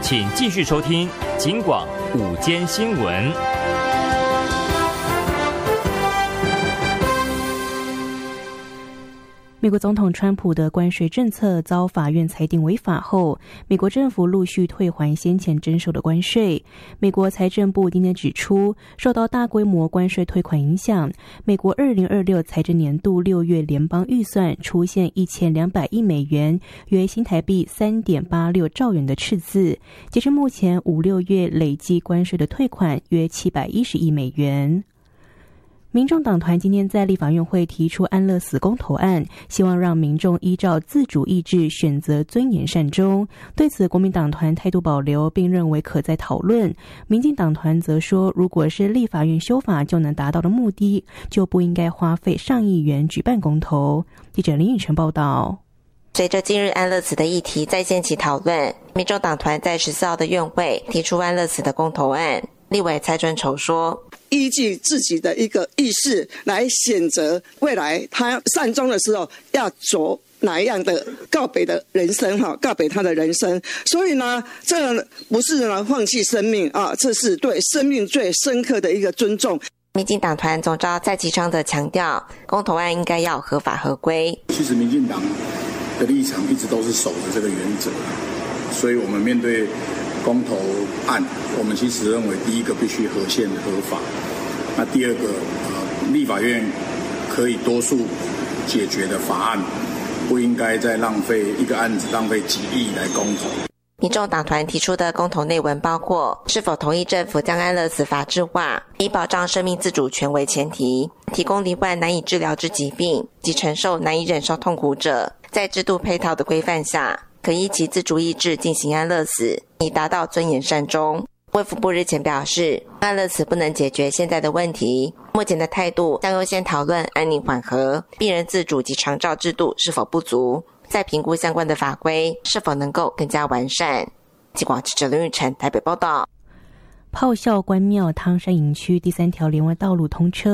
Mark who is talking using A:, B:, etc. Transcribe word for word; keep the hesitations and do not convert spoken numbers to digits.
A: 请继续收听警广午间新闻。
B: 美国总统川普的关税政策遭法院裁定违法后，美国政府陆续退还先前征收的关税。美国财政部今天指出，受到大规模关税退款影响，美国二零二六财政年度六月联邦预算出现一千两百亿美元，约新台币 三点八六兆元的赤字。截至目前五六月累计关税的退款约七百一十亿美元。民众党团今天在立法院会提出安乐死公投案，希望让民众依照自主意志选择尊严善终。对此，国民党团态度保留，并认为可再讨论。民进党团则说，如果是立法院修法就能达到的目的，就不应该花费上亿元举办公投。记者林宇晨报道。
C: 随着今日安乐死的议题再掀起讨论，民众党团在十四号的院会提出安乐死的公投案。立委蔡尊筹说，
D: 依据自己的一个意识来选择未来他善终的时候要走哪样的告别的人生哈，告别他的人生。所以呢，这不是呢放弃生命啊，这是对生命最深刻的一个尊重。
C: 民进党团总召蔡其昌的强调，公投案应该要合法合规。
E: 其实民进党的立场一直都是守着这个原则，所以我们面对公投案，我们其实认为第一个必须合宪合法，那第二个呃，立法院可以多数解决的法案，不应该再浪费一个案子浪费几亿来公投。
C: 民众党团提出的公投内文包括是否同意政府将安乐死法制化，以保障生命自主权为前提，提供罹患难以治疗之疾病及承受难以忍受痛苦者，在制度配套的规范下，可依其自主意志进行安乐死，以达到尊严善终。卫福部日前表示，安乐死不能解决现在的问题，目前的态度将优先讨论安宁缓和、病人自主及长照制度是否不足，再评估相关的法规是否能够更加完善。记广记者林玉成台北报道。
B: 炮校关庙汤山营区第三条联外道路通车。